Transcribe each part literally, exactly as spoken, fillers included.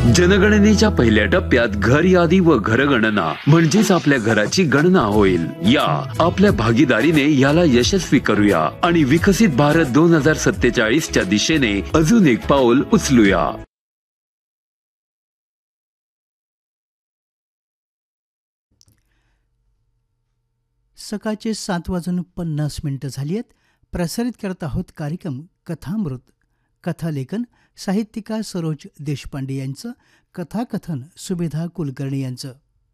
जनगणनेच्या पहिल्या टप्प्यात घर यादी व घरगणना म्हणजेच आपल्या घराची गणना होईल. या आपल्या भागीदारीने याला यशस्वी करूया आणि विकसित भारत दोन हजार सत्तेचाळीस च्या दिशेने अजून एक पाऊल उचलूया. सकाळचे सात वाजून पन्नास मिनिटं झाली आहेत. प्रसारित करत आहोत कार्यक्रम कथामृत. कथालेखन साहित्यिका सरोज देशपांडे यांचं, कथाकथन सुभेदा कुलकर्णी यांचं.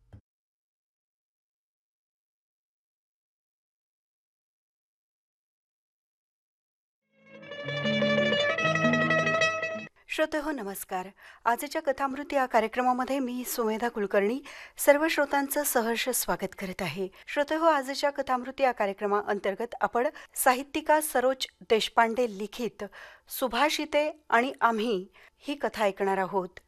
श्रोतेहो नमस्कार. आजच्या कथामृत या कार्यक्रमामध्ये मी सुमेधा कुलकर्णी सर्व श्रोतांचं सहर्ष स्वागत करत आहे. श्रोतेहो, आजच्या कथामृत या कार्यक्रमाअंतर्गत आपण साहित्यिका सरोज देशपांडे लिखित सुभाषिते आणि आम्ही ही कथा ऐकणार आहोत.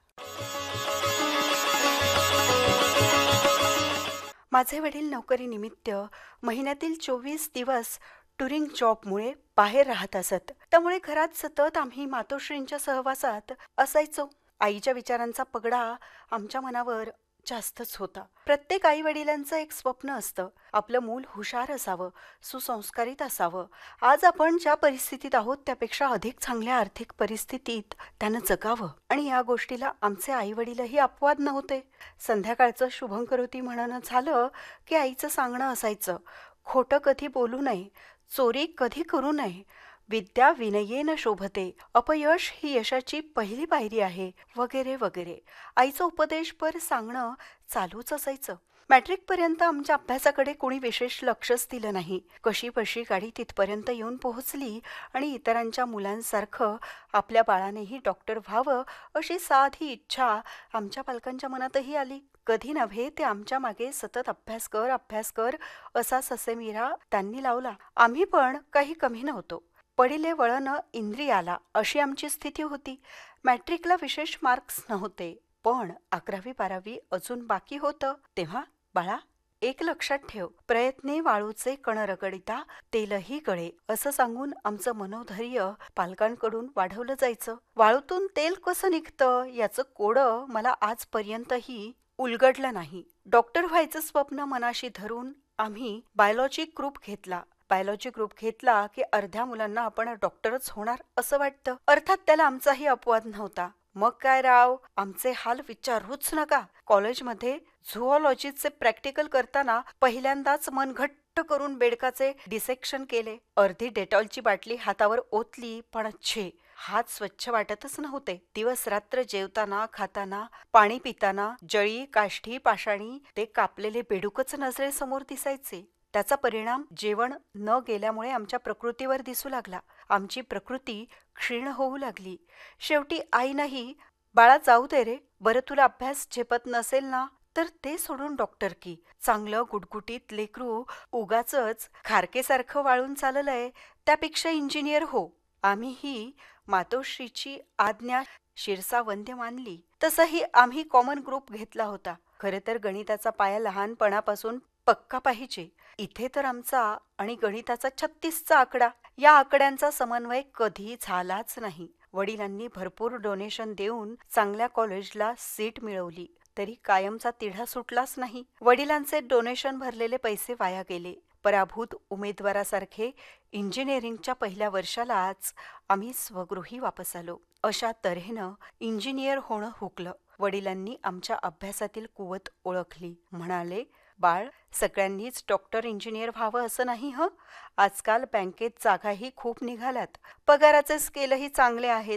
माझे वडील नोकरीनिमित्त महिन्यातील चोवीस दिवस टुरिंग जॉबमुळे बाहेर राहत असत. त्यामुळे घरात सतत आम्ही मातोश्रींच्या सहवासात असायचो. आईच्या विचारांचा पगडा आमच्या मनावर जास्तच होता. प्रत्येक आई वडिलांचं एक स्वप्न असतं, आपलं मूल हुशार असावं, सुसंस्कारित असावं. आज आपण ज्या परिस्थितीत आहोत त्यापेक्षा अधिक चांगल्या आर्थिक परिस्थितीत त्यानं जगावं, आणि या गोष्टीला आमचे आई वडीलही अपवाद नव्हते. संध्याकाळचं शुभंकरोती म्हणणं झालं की आईचं सांगणं असायचं, खोटं कधी बोलू नये, चोरी कधी करू नये, विद्या विनयेन शोभते, अपयश ही यशाची पहिली पायरी आहे, वगैरे वगैरे. आईचं उपदेशपर सांगणं चालूच असायचं. मॅट्रिकपर्यंत आमच्या अभ्यासाकडे कोणी विशेष लक्षच दिलं नाही. कशी बशी गाडी तिथपर्यंत येऊन पोहोचली आणि इतरांच्या मुलांसारखं आपल्या बाळानेही डॉक्टर व्हावं अशी साधी इच्छा आमच्या पालकांच्या मनातही आली. कधी नव्हे ते आमच्या मागे सतत अभ्यास कर अभ्यास कर असा ससेमिरा त्यांनी लावला. आम्ही पण काही कमी नव्हतो. पडिले वळण इंद्रियाला अशी आमची स्थिती होती. मॅट्रिकला विशेष मार्क्स नव्हते, पण अकरावी बारावी अजून बाकी होतं. तेव्हा बाळा, एक लक्षात ठेव, प्रयत्ने वाळूचे कण रगडिता तेलही गळे असं सांगून आमचं मनोधैर्य पालकांकडून वाढवलं जायचं. वाळूतून तेल कसं निघतं याचं कोडं मला आजपर्यंतही उलगडलं नाही. डॉक्टर व्हायचं स्वप्न मनाशी धरून आम्ही बायोलॉजी ग्रुप घेतला. बायोलॉजी ग्रुप घेतला की अर्ध्या मुलांना आपण डॉक्टरच होणार असं वाटतं. अर्थात त्याला आमचाही अपवाद नव्हता. मग काय राव, आमचे हाल विचारूच नका. कॉलेजमध्ये झुऑलॉजीचे प्रॅक्टिकल करताना पहिल्यांदाच मन घट्ट करून बेडकाचे डिसेक्शन केले. अर्धी डेटॉलची बाटली हातावर ओतली, पण छे, हात स्वच्छ वाटतच नव्हते. दिवस रात्र जेवताना, खाताना, पाणी पिताना जळी, काष्ठी, पाषाणी ते कापलेले बेडूकच नजरेसमोर दिसायचे. त्याचा परिणाम जेवण न गेल्यामुळे आमच्या प्रकृतीवर दिसू लागला. आमची प्रकृती क्षीण होऊ लागली. शेवटी आईनंही, बाळा जाऊ दे रे, बरं तुला अभ्यास झेपत नसेल ना तर ते सोडून डॉक्टर की, चांगलं गुटगुटीत लेकरू उगाचच खारकेसारखं वाळून चाललंय, त्यापेक्षा इंजिनियर हो. आम्हीही मातोश्रीची आज्ञा शिरसावंद्य मानली. तसंही आम्ही कॉमन ग्रुप घेतला होता. खरे तर गणिताचा पाया लहानपणापासून पक्का पाहिजे. इथे तर आमचा आणि गणिताचा छत्तीसचा आकडा, या आकड्यांचा समन्वय कधी झालाच नाही. वडिलांनी भरपूर डोनेशन देऊन चांगल्या कॉलेजला सीट मिळवली, तरी कायमचा तिढा सुटलाच नाही. वडिलांचे डोनेशन भरलेले पैसे वाया गेले. पराभूत उमेदवारासारखे इंजिनिअरिंगच्या पहिल्या वर्षालाच आम्ही स्वगृही वापस आलो. अशा तऱ्हेनं इंजिनियर होणं हुकलं. वडिलांनी आमच्या अभ्यासातील कुवत ओळखली. म्हणाले, बाळ, सगळ्यांनीच डॉक्टर इंजिनियर व्हावं असं नाही हं. आजकाल बँकेत जागाही खूप निघाल्यात, पगाराचे स्केलही चांगले आहेत.